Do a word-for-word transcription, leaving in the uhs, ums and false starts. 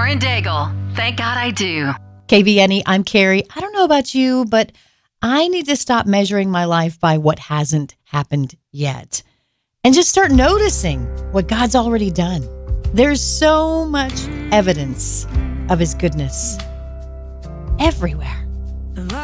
Lauren Daigle. Thank God I do. K V N E, I'm Carrie. I don't know about you, but I need to stop measuring my life by what hasn't happened yet and just start noticing what God's already done. There's so much evidence of his goodness everywhere.